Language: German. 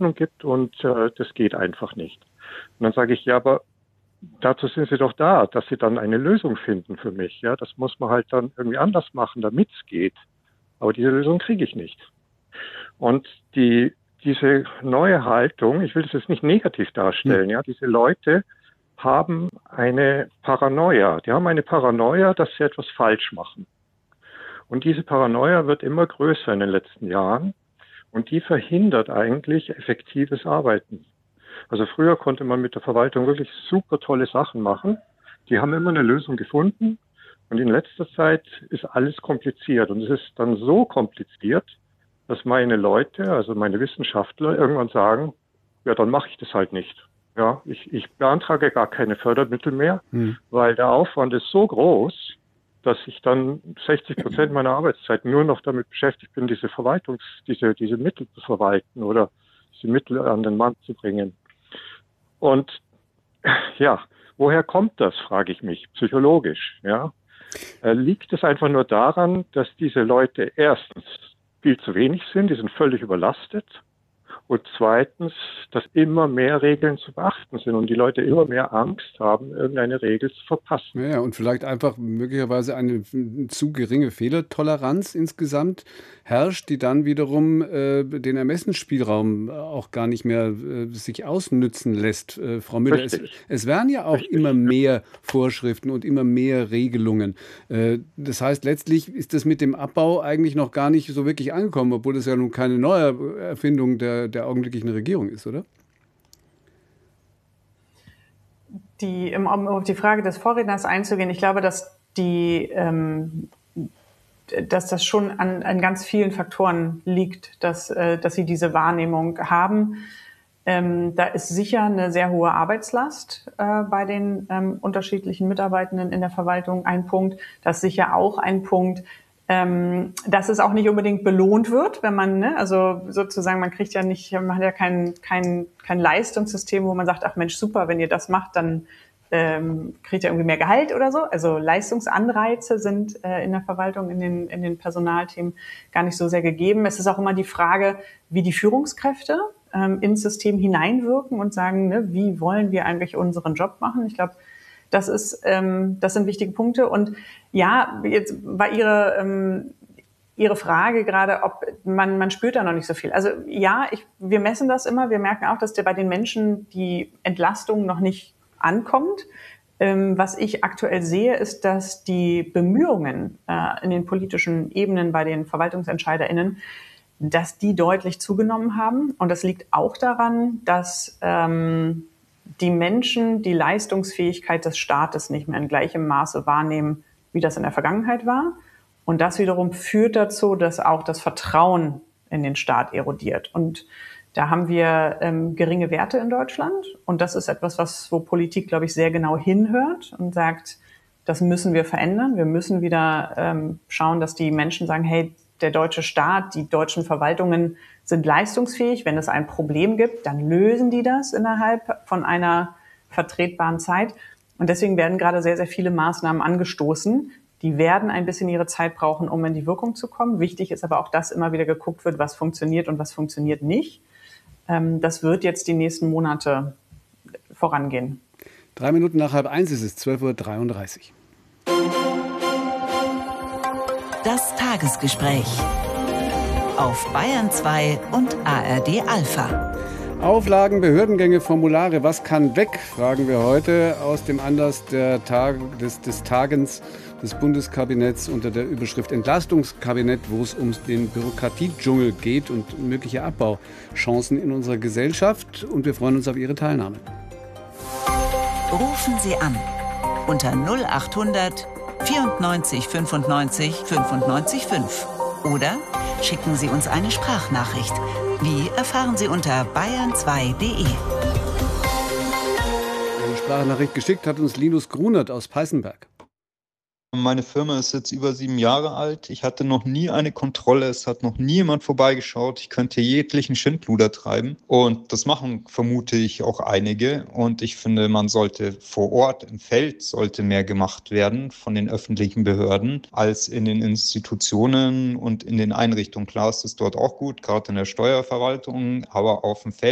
Ordnung gibt und das geht einfach nicht. Und dann sage ich, ja, aber dazu sind Sie doch da, dass Sie dann eine Lösung finden für mich. Ja, das muss man halt dann irgendwie anders machen, damit es geht. Aber diese Lösung kriege ich nicht. Und diese neue Haltung, ich will das jetzt nicht negativ darstellen, ja, diese Leute haben eine Paranoia. Die haben eine Paranoia, dass sie etwas falsch machen. Und diese Paranoia wird immer größer in den letzten Jahren und die verhindert eigentlich effektives Arbeiten. Also früher konnte man mit der Verwaltung wirklich super tolle Sachen machen. Die haben immer eine Lösung gefunden und in letzter Zeit ist alles kompliziert und es ist dann so kompliziert, dass meine Leute, also meine Wissenschaftler irgendwann sagen, ja, dann mache ich das halt nicht. Ja, ich beantrage gar keine Fördermittel mehr, weil der Aufwand ist so groß, dass ich dann 60% meiner Arbeitszeit nur noch damit beschäftigt bin, diese Mittel zu verwalten oder diese Mittel an den Mann zu bringen. Und ja, woher kommt das, frage ich mich, psychologisch. Ja? Liegt es einfach nur daran, dass diese Leute erstens viel zu wenig sind, die sind völlig überlastet, und zweitens, dass immer mehr Regeln zu beachten sind und die Leute immer mehr Angst haben, irgendeine Regel zu verpassen. Ja, und vielleicht einfach möglicherweise eine zu geringe Fehlertoleranz insgesamt herrscht, die dann wiederum den Ermessensspielraum auch gar nicht mehr sich ausnützen lässt. Frau Müller, es werden ja auch immer mehr Vorschriften und immer mehr Regelungen. Das heißt, letztlich ist das mit dem Abbau eigentlich noch gar nicht so wirklich angekommen, obwohl das ja nun keine neue Erfindung der augenblicklichen Regierung ist, oder? Um auf die Frage des Vorredners einzugehen, ich glaube, dass das schon an ganz vielen Faktoren liegt, dass sie diese Wahrnehmung haben. Da ist sicher eine sehr hohe Arbeitslast bei den unterschiedlichen Mitarbeitenden in der Verwaltung ein Punkt. Das ist sicher auch ein Punkt, dass es auch nicht unbedingt belohnt wird, wenn man, also sozusagen, man hat ja kein Leistungssystem, wo man sagt, ach Mensch, super, wenn ihr das macht, dann kriegt ihr irgendwie mehr Gehalt oder so. Also Leistungsanreize sind in der Verwaltung, in den Personalthemen gar nicht so sehr gegeben. Es ist auch immer die Frage, wie die Führungskräfte ins System hineinwirken und sagen, wie wollen wir eigentlich unseren Job machen? Ich glaube, das sind wichtige Punkte. Und ja, jetzt war Ihre Frage gerade, ob man spürt da noch nicht so viel. Also ja, wir messen das immer. Wir merken auch, dass bei den Menschen die Entlastung noch nicht ankommt. Was ich aktuell sehe, ist, dass die Bemühungen in den politischen Ebenen bei den VerwaltungsentscheiderInnen, dass die deutlich zugenommen haben. Und das liegt auch daran, dass die Menschen die Leistungsfähigkeit des Staates nicht mehr in gleichem Maße wahrnehmen, wie das in der Vergangenheit war. Und das wiederum führt dazu, dass auch das Vertrauen in den Staat erodiert. Und da haben wir geringe Werte in Deutschland. Und das ist etwas, wo Politik, glaube ich, sehr genau hinhört und sagt, das müssen wir verändern. Wir müssen wieder schauen, dass die Menschen sagen, hey, der deutsche Staat, die deutschen Verwaltungen sind leistungsfähig. Wenn es ein Problem gibt, dann lösen die das innerhalb von einer vertretbaren Zeit. Und deswegen werden gerade sehr, sehr viele Maßnahmen angestoßen. Die werden ein bisschen ihre Zeit brauchen, um in die Wirkung zu kommen. Wichtig ist aber auch, dass immer wieder geguckt wird, was funktioniert und was funktioniert nicht. Das wird jetzt die nächsten Monate vorangehen. 3 Minuten nach 12:30 ist es, 12:33 Uhr. Das Tagesgespräch auf Bayern 2 und ARD Alpha. Auflagen, Behördengänge, Formulare, was kann weg, fragen wir heute aus dem Anlass des Tagens des Bundeskabinetts unter der Überschrift Entlastungskabinett, wo es um den Bürokratiedschungel geht und mögliche Abbauchancen in unserer Gesellschaft. Und wir freuen uns auf Ihre Teilnahme. Rufen Sie an unter 0800 94 95 95 5 oder schicken Sie uns eine Sprachnachricht. Wie erfahren Sie unter bayern2.de. Eine Sprachnachricht geschickt hat uns Linus Grunert aus Peißenberg. Meine Firma ist jetzt über 7 Jahre alt. Ich hatte noch nie eine Kontrolle. Es hat noch nie jemand vorbeigeschaut. Ich könnte jeglichen Schindluder treiben. Und das machen, vermute ich, auch einige. Und ich finde, man sollte vor Ort im Feld sollte mehr gemacht werden von den öffentlichen Behörden als in den Institutionen und in den Einrichtungen. Klar ist es dort auch gut, gerade in der Steuerverwaltung, aber auf dem Feld